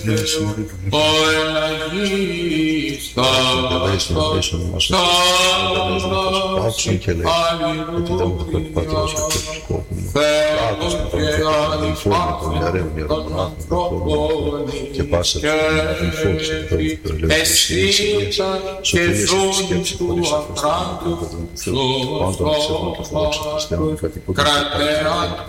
Άκουσαν και λέει ότι δεν μου θα πρέπει πατέρας και τους κόπουμε. Άκουσαν τον αδελφό μου, τον ιερέων ιερομονάχων, τον κόπουμε και πάσα τους αδελφό τους και τον περιλεύει σωτηρίες και τη σκέψη χωρίς αφρόσταση του Θεού. Πάντων ψεύων και φιλόξων χριστιανών κατοικούνται